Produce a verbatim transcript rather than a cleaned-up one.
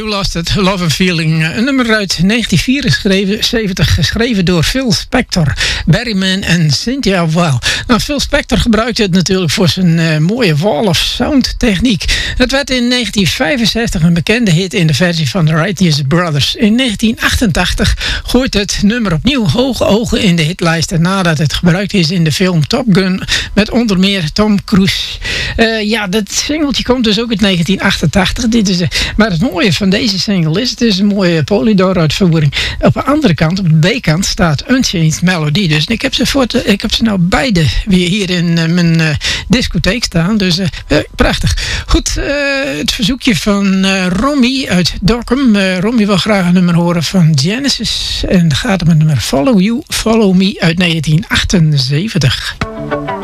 You Lost It, Love and Feeling. Een nummer uit negentien vierenzeventig, geschreven door Phil Spector, Barry Mann en Cynthia Weil. Nou, Phil Spector gebruikte het natuurlijk voor zijn uh, mooie wall of sound techniek. Het werd in negentien vijfenzestig een bekende hit in de versie van de Righteous Brothers. In negentien achtentachtig gooit het nummer opnieuw hoge ogen in de hitlijsten nadat het gebruikt is in de film Top Gun met onder meer Tom Cruise. Uh, ja, dat singeltje komt dus ook uit negentien achtentachtig. Dit is, uh, maar het mooie van deze single is, het is een mooie Polydor-uitvoering. Op de andere kant, op de B-kant, staat Unchanged Melody. Dus ik heb ze, voor te, ik heb ze nou beide weer hier in uh, mijn uh, discotheek staan. Dus uh, uh, prachtig. Goed, uh, het verzoekje van uh, Romy uit Dokkum. Uh, Romy wil graag een nummer horen van Genesis. En gaat om het nummer Follow You, Follow Me uit negentien achtenzeventig.